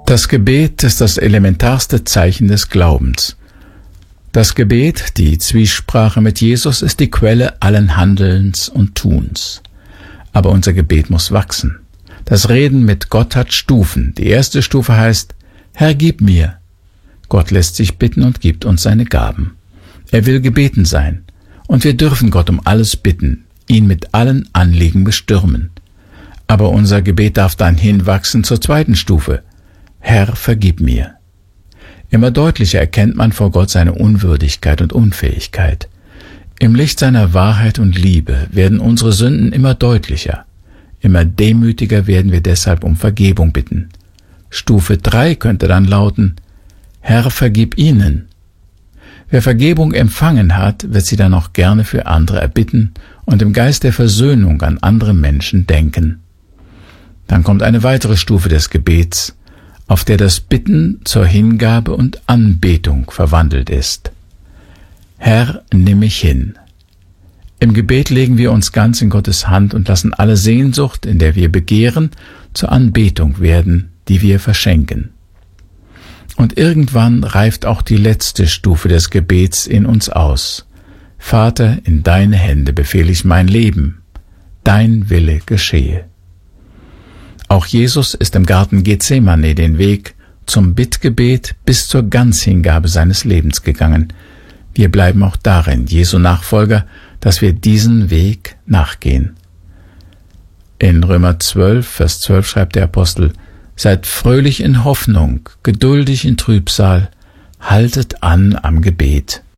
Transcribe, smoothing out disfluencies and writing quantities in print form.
Das Gebet ist das elementarste Zeichen des Glaubens. Das Gebet, die Zwiesprache mit Jesus, ist die Quelle allen Handelns und Tuns. Aber unser Gebet muss wachsen. Das Reden mit Gott hat Stufen. Die erste Stufe heißt, Herr, gib mir. Gott lässt sich bitten und gibt uns seine Gaben. Er will gebeten sein. Und wir dürfen Gott um alles bitten, ihn mit allen Anliegen bestürmen. Aber unser Gebet darf dann hinwachsen zur zweiten Stufe. Herr, vergib mir. Immer deutlicher erkennt man vor Gott seine Unwürdigkeit und Unfähigkeit. Im Licht seiner Wahrheit und Liebe werden unsere Sünden immer deutlicher. Immer demütiger werden wir deshalb um Vergebung bitten. Stufe 3 könnte dann lauten, Herr, vergib ihnen. Wer Vergebung empfangen hat, wird sie dann auch gerne für andere erbitten und im Geist der Versöhnung an andere Menschen denken. Dann kommt eine weitere Stufe des Gebets, auf der das Bitten zur Hingabe und Anbetung verwandelt ist. Herr, nimm mich hin. Im Gebet legen wir uns ganz in Gottes Hand und lassen alle Sehnsucht, in der wir begehren, zur Anbetung werden, die wir verschenken. Und irgendwann reift auch die letzte Stufe des Gebets in uns aus. Vater, in deine Hände befehle ich mein Leben. Dein Wille geschehe. Auch Jesus ist im Garten Gethsemane den Weg zum Bittgebet bis zur Ganzhingabe seines Lebens gegangen. Wir bleiben auch darin, Jesu Nachfolger, dass wir diesen Weg nachgehen. In Römer 12, Vers 12 schreibt der Apostel, Seid fröhlich in Hoffnung, geduldig in Trübsal, haltet an am Gebet.